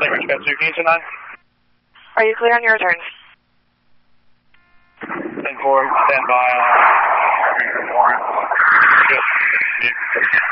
Language Cat 2, Are you clear on your return? 10-4, stand by. Warrant. Good.